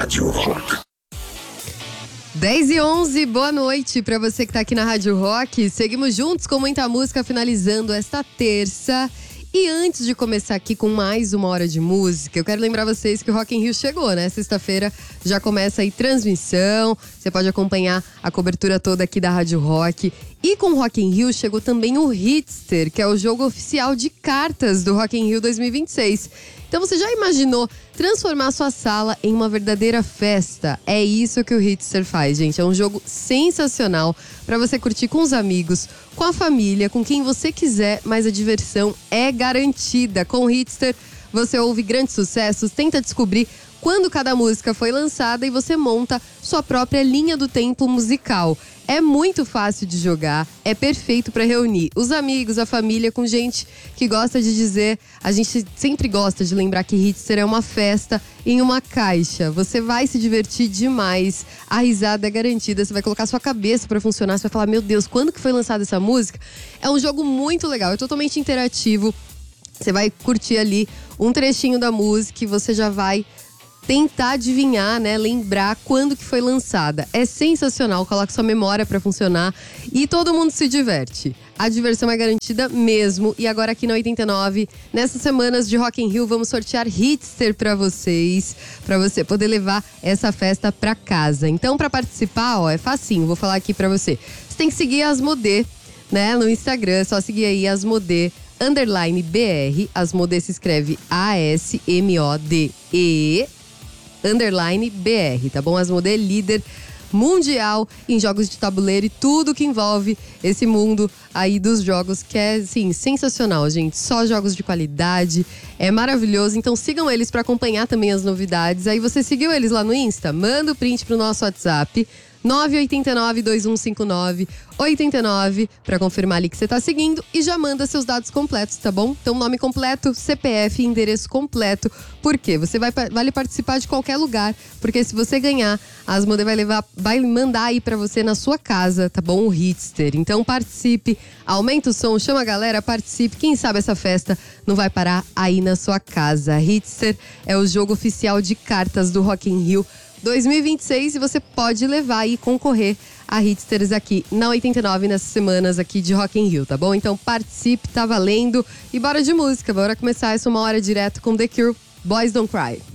Rádio Rock. 10h11, boa noite pra você que tá aqui na Rádio Rock. Seguimos juntos com muita música, finalizando esta terça. E antes de começar aqui com mais uma hora de música, eu quero lembrar vocês que o Rock in Rio chegou, né? Sexta-feira já começa aí transmissão, você pode acompanhar a cobertura toda aqui da Rádio Rock. E com o Rock in Rio chegou também o Hitster, que é o jogo oficial de cartas do Rock in Rio 2026. Então você já imaginou transformar sua sala em uma verdadeira festa? É isso que o Hitster faz, gente. É um jogo sensacional para você curtir com os amigos, com a família, com quem você quiser, mas a diversão é garantida. Com o Hitster, você ouve grandes sucessos, tenta descobrir quando cada música foi lançada e você monta sua própria linha do tempo musical. É muito fácil de jogar, é perfeito para reunir os amigos, a família, com gente que gosta de dizer. A gente sempre gosta de lembrar que Hitster é uma festa em uma caixa. Você vai se divertir demais, a risada é garantida, você vai colocar sua cabeça para funcionar, você vai falar, meu Deus, quando que foi lançada essa música? É um jogo muito legal, é totalmente interativo. Você vai curtir ali um trechinho da música e você já vai tentar adivinhar, né, lembrar quando que foi lançada. É sensacional, coloca sua memória pra funcionar e todo mundo se diverte. A diversão é garantida mesmo. E agora aqui na 89, nessas semanas de Rock in Rio, vamos sortear Hitster pra vocês, pra você poder levar essa festa pra casa. Então, pra participar, ó, é facinho, vou falar aqui pra você. Você tem que seguir a Asmodee, né, no Instagram, é só seguir aí Asmodee _BR. Asmodee se escreve ASMODE _BR, tá bom? Asmodee é líder mundial em jogos de tabuleiro e tudo que envolve esse mundo aí dos jogos, que é, assim, sensacional, gente. Só jogos de qualidade, é maravilhoso. Então sigam eles para acompanhar também as novidades. Aí você seguiu eles lá no Insta? Manda o print pro nosso WhatsApp 989-2159-89 para confirmar ali que você tá seguindo e já manda seus dados completos, tá bom? Então, nome completo, CPF e endereço completo. Por quê? Você vale participar de qualquer lugar, porque se você ganhar, a Asmodee vai mandar aí para você na sua casa, tá bom? O Hitster. Então, participe, aumenta o som, chama a galera, participe. Quem sabe essa festa não vai parar aí na sua casa. Hitster é o jogo oficial de cartas do Rock in Rio 2026 e você pode levar e concorrer a Hitsters aqui na 89 nessas semanas aqui de Rock in Rio, tá bom? Então participe, tá valendo. E bora de música, bora começar essa uma hora direto com The Cure, Boys Don't Cry.